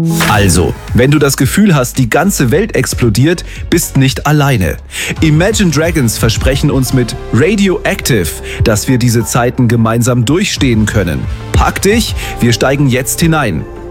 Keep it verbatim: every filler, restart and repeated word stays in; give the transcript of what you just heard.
Also, wenn du das Gefühl hast, die ganze Welt explodiert, bist nicht alleine. Imagine Dragons versprechen uns mit Radioactive, dass wir diese Zeiten gemeinsam durchstehen können. Pack dich, wir steigen jetzt hinein.